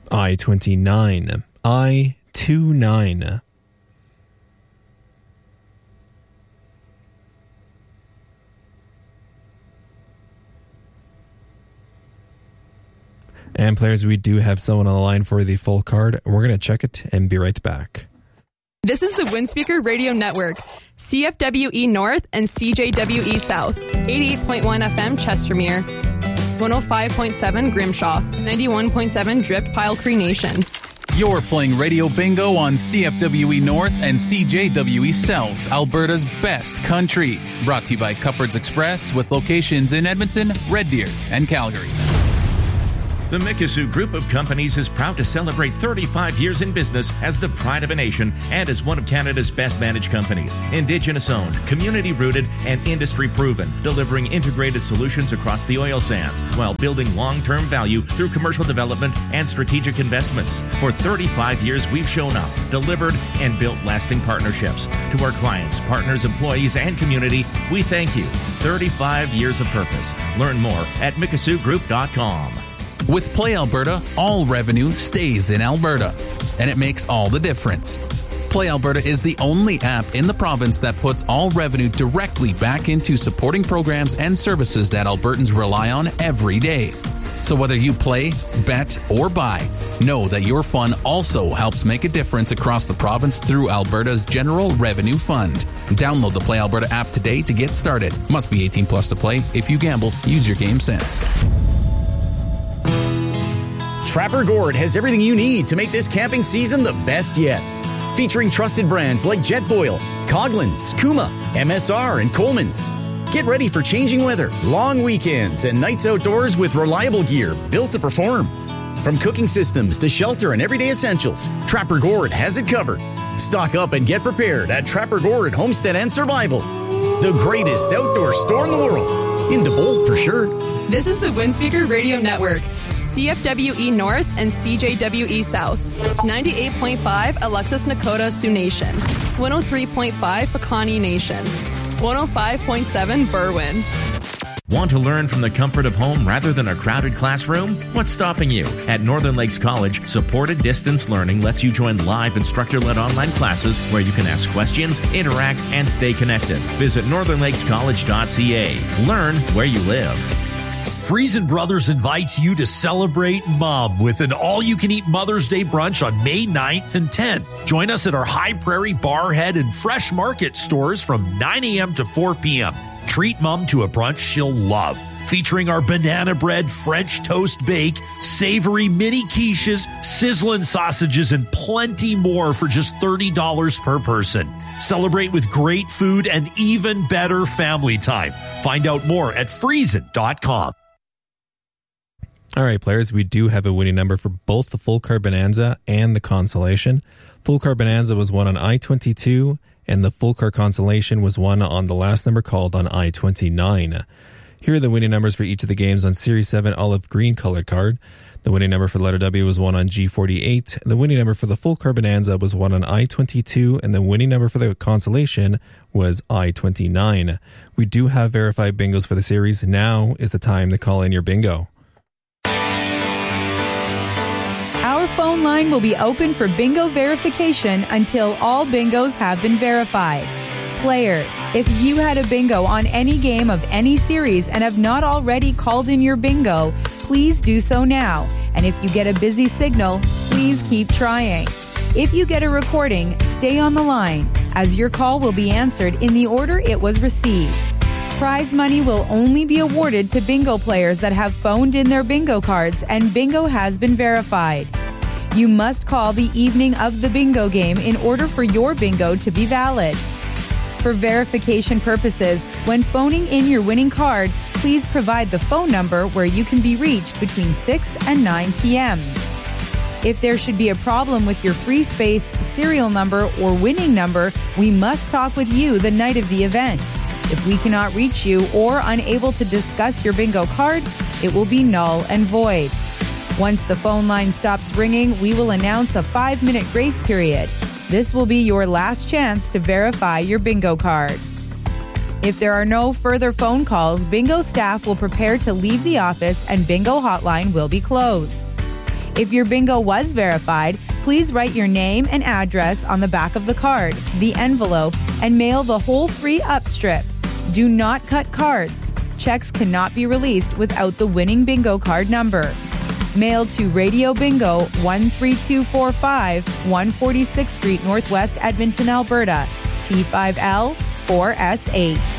I-29. I-29. And players, we do have someone on the line for the full card. We're going to check it and be right back. This is the Windspeaker Radio Network, CFWE North and CJWE South, 88.1 FM Chestermere, 105.7 Grimshaw, 91.7 Drift Pile Cree Nation. You're playing Radio Bingo on CFWE North and CJWE South, Alberta's best country. Brought to you by Cupboards Express with locations in Edmonton, Red Deer, and Calgary. The Mikisew Group of Companies is proud to celebrate 35 years in business as the pride of a nation and as one of Canada's best managed companies. Indigenous-owned, community-rooted, and industry-proven, delivering integrated solutions across the oil sands while building long-term value through commercial development and strategic investments. For 35 years, we've shown up, delivered, and built lasting partnerships. To our clients, partners, employees, and community, we thank you. 35 years of purpose. Learn more at MikisewGroup.com. With Play Alberta, all revenue stays in Alberta, and it makes all the difference. Play Alberta is the only app in the province that puts all revenue directly back into supporting programs and services that Albertans rely on every day. So whether you play, bet, or buy, know that your fun also helps make a difference across the province through Alberta's General Revenue Fund. Download the Play Alberta app today to get started. Must be 18 plus to play. If you gamble, use your game sense. Trapper Gourd has everything you need to make this camping season the best yet. Featuring trusted brands like Jetboil, Coghlan's, Kuma, MSR, and Coleman's. Get ready for changing weather, long weekends, and nights outdoors with reliable gear built to perform. From cooking systems to shelter and everyday essentials, Trapper Gourd has it covered. Stock up and get prepared at Trapper Gourd Homestead and Survival. The greatest outdoor store in the world. Into bold for sure. This is the Windspeaker Radio Network, CFWE North and CJWE South, 98.5 Alexis Nakota Sioux Nation, 103.5 Pekani Nation, 105.7 Berwyn. Want to learn from the comfort of home rather than a crowded classroom? What's stopping you? At Northern Lakes College, supported distance learning lets you join live instructor-led online classes where you can ask questions, interact, and stay connected. Visit northernlakescollege.ca. Learn where you live. Friesen Brothers invites you to celebrate Mom with an all-you-can-eat Mother's Day brunch on May 9th and 10th. Join us at our High Prairie Barhead and Fresh Market stores from 9 a.m. to 4 p.m. Treat Mom to a brunch she'll love, featuring our banana bread French toast bake, savory mini quiches, sizzling sausages, and plenty more for just $30 per person. Celebrate with great food and even better family time. Find out more at Friesen.com. All right, players, we do have a winning number for both the Full Car Bonanza and the Consolation. Full Car Bonanza was won on I-22, and the Full Car Consolation was won on the last number called on I-29. Here are the winning numbers for each of the games on Series 7 olive green colored card. The winning number for the letter W was won on G48. The winning number for the Full Car Bonanza was won on I-22, and the winning number for the Consolation was I-29. We do have verified bingos for the series. Now is the time to call in your bingo. Our phone line will be open for bingo verification until all bingos have been verified. Players, if you had a bingo on any game of any series and have not already called in your bingo, please do so now. And if you get a busy signal, please keep trying. If you get a recording, stay on the line, as your call will be answered in the order it was received. Prize money will only be awarded to bingo players that have phoned in their bingo cards and bingo has been verified. You must call the evening of the bingo game in order for your bingo to be valid. For verification purposes, when phoning in your winning card, please provide the phone number where you can be reached between 6 and 9 p.m. If there should be a problem with your free space, serial number, or winning number, we must talk with you the night of the event. If we cannot reach you or unable to discuss your bingo card, it will be null and void. Once the phone line stops ringing, we will announce a 5-minute grace period. This will be your last chance to verify your bingo card. If there are no further phone calls, bingo staff will prepare to leave the office and bingo hotline will be closed. If your bingo was verified, please write your name and address on the back of the card, the envelope, and mail the whole 3-up strip. Do not cut cards. Checks cannot be released without the winning bingo card number. Mailed to Radio Bingo, 13245, 146th Street, Northwest, Edmonton, Alberta, T5L 4S8.